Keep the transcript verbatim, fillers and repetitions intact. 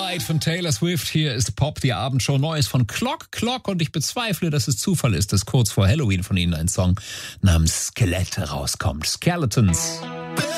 Moonlight von Taylor Swift. Hier ist Pop, die Abendshow. Neues von Clock Clock. Und ich bezweifle, dass es Zufall ist, dass kurz vor Halloween von ihnen ein Song namens Skelett herauskommt. Skeletons.